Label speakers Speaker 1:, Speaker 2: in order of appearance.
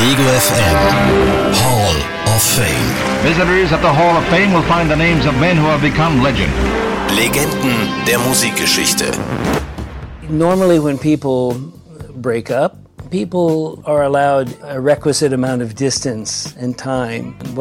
Speaker 1: Ego FM Hall of Fame.
Speaker 2: Visitors at the Hall of Fame will find the names of men who have become legend.
Speaker 1: Legenden der Musikgeschichte.
Speaker 3: Normally when people break up, people are allowed a requisite amount of distance and time.